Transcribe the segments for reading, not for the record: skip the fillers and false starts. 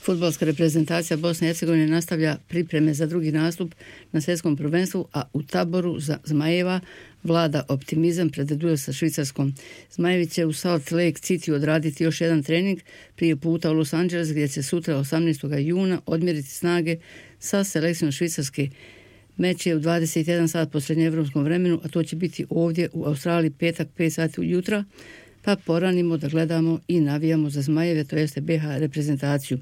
Fudbalska reprezentacija Bosne i Hercegovine nastavlja pripreme za drugi nastup na svjetskom prvenstvu, a u taboru za Zmajeva vlada optimizam pred duel sa Švicarskom. Zmajevi će u Salt Lake City odraditi još jedan trening prije puta u Los Angeles, gdje će sutra 18. juna odmjeriti snage sa selekcijom Švicarske. Meč je u 21 sat po srednjeevropskom vremenu, a to će biti ovdje u Australiji petak 5 sati ujutro, pa poranimo da gledamo i navijamo za Zmajeve, to jeste BiH reprezentaciju.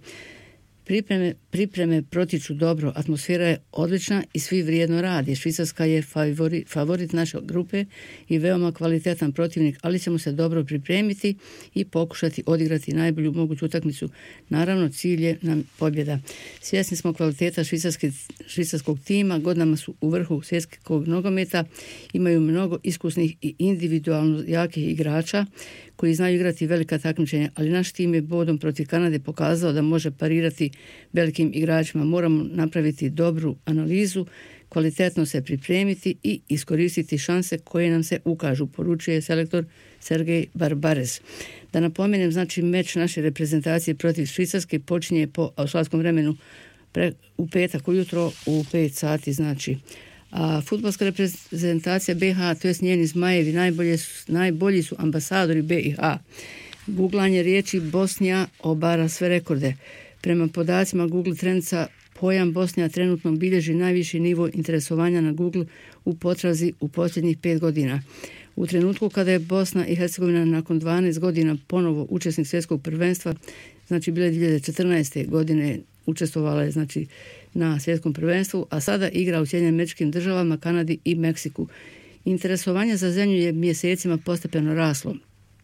Pripreme protiču dobro, atmosfera je odlična i svi vrijedno radi. Švicarska je favorit naše grupe i veoma kvalitetan protivnik, ali ćemo se dobro pripremiti i pokušati odigrati najbolju moguću utakmicu. Naravno, cilj je nam pobjeda. Svjesni smo kvaliteta švicarskog tima, godinama su u vrhu svjetskog nogometa, imaju mnogo iskusnih i individualno jakih igrača koji znaju igrati velika takmičenja, ali naš tim je bodom protiv Kanade pokazao da može parirati velikim igračima. Moramo napraviti dobru analizu, kvalitetno se pripremiti i iskoristiti šanse koje nam se ukažu, poručuje selektor Sergej Barbares. Da napomenem, znači meč naše reprezentacije protiv Švicarske počinje po australskom vremenu u petak ujutro u 5 sati, znači. A fudbalska reprezentacija BiH, to jest njeni Zmajevi, najbolji su ambasadori BiH. Googlanje riječi Bosnija obara sve rekorde. Prema podacima Google Trendsa, pojam Bosnija trenutno bilježi najviši nivo interesovanja na Google u potrazi u posljednjih 5 godina. U trenutku kada je Bosna i Hercegovina nakon 12 godina ponovo učesnik svjetskog prvenstva, znači bile 2014. godine učestvovala je znači na svjetskom prvenstvu, a sada igra u Sjedinjenim Američkim Državama, Kanadi i Meksiku. Interesovanje za zemlju je mjesecima postepeno raslo,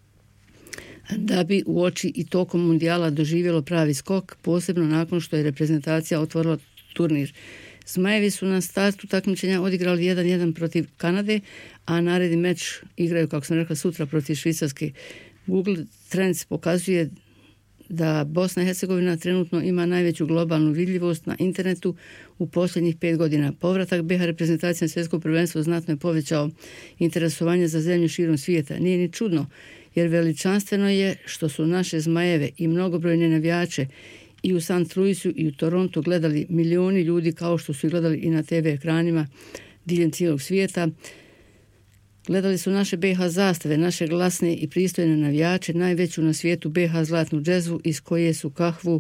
da bi uoči i tokom mundijala doživjelo pravi skok, posebno nakon što je reprezentacija otvorila turnir. Zmajevi su na startu takmičenja odigrali 1-1 protiv Kanade, a naredni meč igraju, kako sam rekla, sutra protiv Švicarske. Google Trends pokazuje da Bosna i Hercegovina trenutno ima najveću globalnu vidljivost na internetu u posljednjih 5 godina. Povratak BiH reprezentacije na svjetsko prvenstvo znatno je povećao interesovanje za zemlju širom svijeta. Nije ni čudno, jer veličanstveno je što su naše Zmajeve i mnogobrojne navijače i u St. Louisu i u Torontu gledali milijuni ljudi, kao što su i gledali i na TV ekranima diljem cijelog svijeta. Gledali su naše BiH zastave, naše glasne i pristojne navijače, najveću na svijetu BiH zlatnu džezvu, iz koje su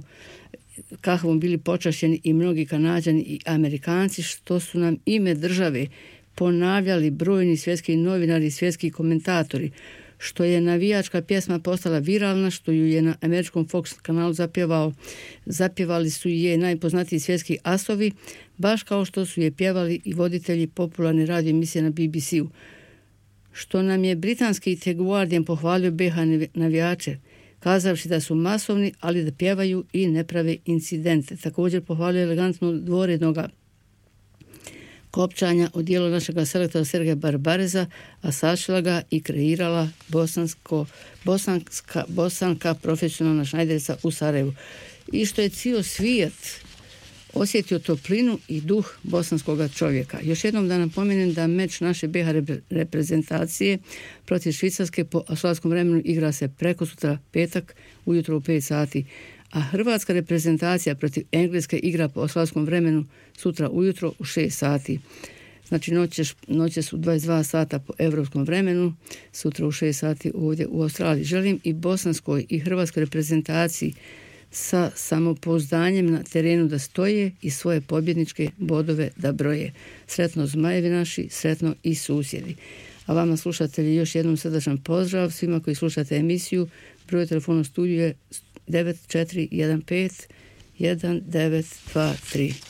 kahvom bili počašćeni i mnogi Kanađani i Amerikanci, što su nam ime države ponavljali brojni svjetski novinari i svjetski komentatori, što je navijačka pjesma postala viralna, što ju je na američkom Fox kanalu zapjevali su je najpoznatiji svjetski asovi, baš kao što su je pjevali i voditelji popularne radio emisije na BBC-u. Što nam je britanski The Guardian pohvalio BiH navijače, kazavši da su masovni, ali da pjevaju i ne prave incidente. Također pohvalio elegantno dvorednoga kopčanja od dijela našega selektora Sergeja Barbareza, a sašila ga i kreirala bosanka profesionalna šnajderica u Sarajevu. I što je cijel svijet osjetio toplinu i duh bosanskog čovjeka. Još jednom da napomenem da meč naše BiH reprezentacije protiv Švicarske po australskom vremenu igra se prekosutra petak ujutro u 5 sati, a hrvatska reprezentacija protiv Engleske igra po australskom vremenu sutra ujutro u 6 sati. Znači noće su 22 sata po europskom vremenu, sutra u 6 sati ovdje u Australiji. Želim i bosanskoj i hrvatskoj reprezentaciji sa samopouzdanjem na terenu da stoje i svoje pobjedničke bodove da broje. Sretno Zmajevi naši, sretno i susjedi. A vama slušatelji još jednom srdačan pozdrav, svima koji slušate emisiju. Broj telefona u studiju je 9415 1923.